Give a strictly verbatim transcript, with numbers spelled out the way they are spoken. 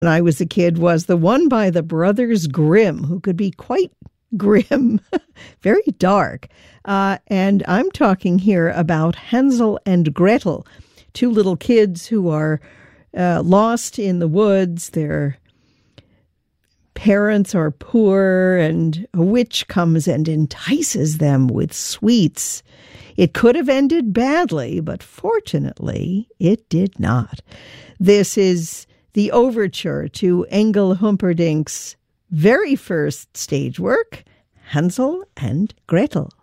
when I was a kid was the one by the Brothers Grimm, who could be quite grim, very dark. Uh, and I'm talking here about Hansel and Gretel, two little kids who are uh, lost in the woods. Their parents are poor, and a witch comes and entices them with sweets. It could have ended badly, but fortunately, it did not. This is the overture to Engel Humperdinck's very first stage work, Hansel and Gretel.